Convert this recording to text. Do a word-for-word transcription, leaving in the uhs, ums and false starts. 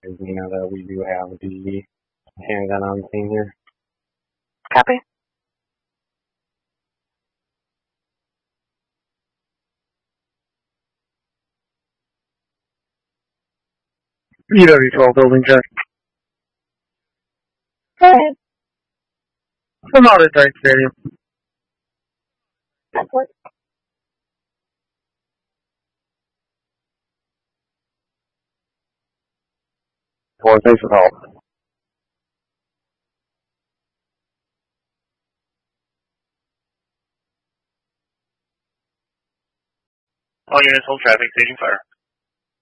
you know, that we do have the handgun on scene here. Copy. U W twelve building check. Go ahead. I'm out at Dyke Stadium. Excellent. Four, thanks for the call. All units hold traffic, staging fire.